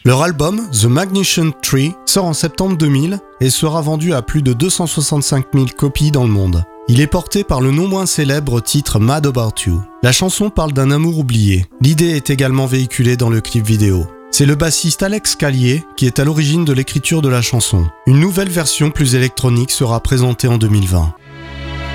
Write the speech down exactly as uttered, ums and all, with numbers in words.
Leur album, The Magnificent Tree, sort en septembre deux mille et sera vendu à plus de deux cent soixante-cinq mille copies dans le monde. Il est porté par le non moins célèbre titre Mad About You. La chanson parle d'un amour oublié. L'idée est également véhiculée dans le clip vidéo. C'est le bassiste Alex Callier qui est à l'origine de l'écriture de la chanson. Une nouvelle version plus électronique sera présentée en deux mille vingt.